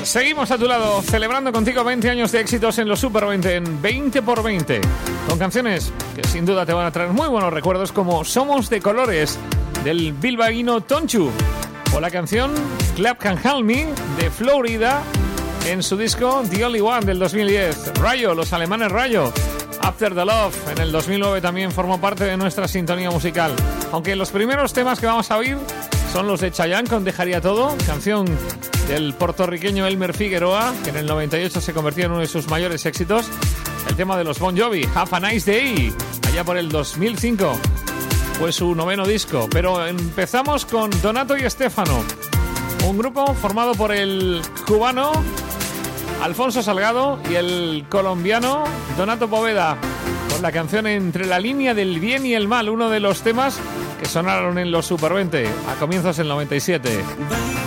Seguimos a tu lado, celebrando contigo 20 años de éxitos en los Super 20 en 20x20, con canciones que sin duda te van a traer muy buenos recuerdos, como Somos de Colores, del bilbaíno Tonchu, o la canción Clap Can Help Me, de Florida, en su disco The Only One, del 2010. Rayo, los alemanes Rayo. After the Love, en el 2009, también formó parte de nuestra sintonía musical. Aunque los primeros temas que vamos a oír son los de Chayanne con Dejaría Todo, canción del puertorriqueño Elmer Figueroa, que en el 98 se convirtió en uno de sus mayores éxitos. El tema de los Bon Jovi, Have a Nice Day, allá por el 2005, fue su noveno disco. Pero empezamos con Donato y Stefano, un grupo formado por el cubano Alfonso Salgado y el colombiano Donato Poveda, con la canción Entre la línea del bien y el mal, uno de los temas que sonaron en los Super 20 a comienzos del 97.